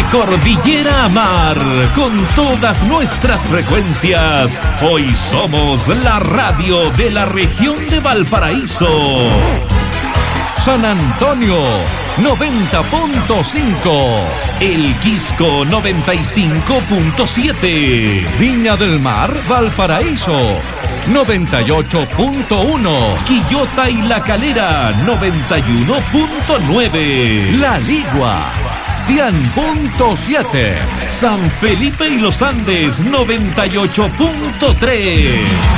cordillera a mar, con todas nuestras frecuencias. Hoy somos la radio de la región de Valparaíso. San Antonio 90.5, El Quisco 95.7, Viña del Mar, Valparaíso 98.1, Quillota y La Calera 91.9, La Ligua 100.7, San Felipe y Los Andes 98.3.